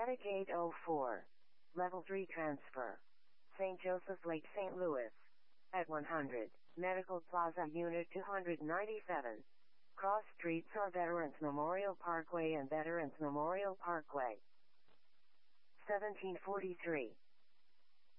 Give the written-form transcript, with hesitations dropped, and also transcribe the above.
Attic 804. Level 3 transfer. St. Joseph Lake, St. Louis. At 100. Medical Plaza Unit 297. Cross streets are Veterans Memorial Parkway and Veterans Memorial Parkway. 1743.